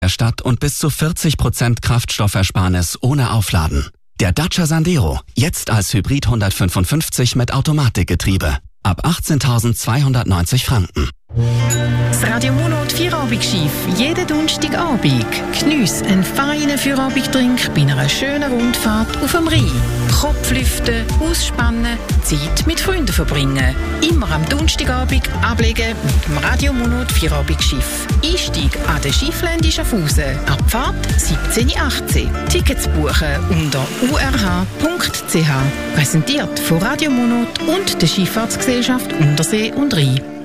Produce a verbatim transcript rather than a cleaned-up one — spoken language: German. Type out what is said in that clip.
der Stadt und bis zu vierzig Prozent Kraftstoffersparnis ohne Aufladen. Der Dacia Sandero, jetzt als Hybrid hundertfünfundfünfzig mit Automatikgetriebe. Ab achtzehntausendzweihundertneunzig Franken. Das Radio Monat Feierabend-Schiff. Jeden Donnerstagabend. Geniess einen feinen Feierabendtrink bei einer schönen Rundfahrt auf dem Rhein. Kopf lüften, ausspannen, Zeit mit Freunden verbringen. Immer am Donnerstagabend ablegen mit dem Radio Monat Feierabend-Schiff. Einstieg an der Schifflände Schaffhausen. Abfahrt siebzehn Uhr achtzehn. Tickets buchen unter u r h punkt c h. Präsentiert von Radio Monat und der Schifffahrtsgesellschaft Untersee und Rhein.